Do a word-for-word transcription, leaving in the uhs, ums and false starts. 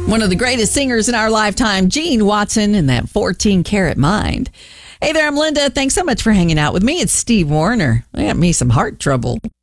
One of the greatest singers in our lifetime, Gene Watson, and that fourteen karat mind. Hey there, I'm Linda. Thanks so much for hanging out with me. It's Steve Warner. I got me some heart trouble.